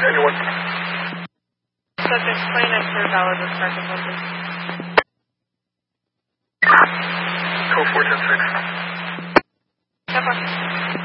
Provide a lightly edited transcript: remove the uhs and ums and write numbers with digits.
Anyone? Subject 29 valid with practice only. Code 4106. No problem.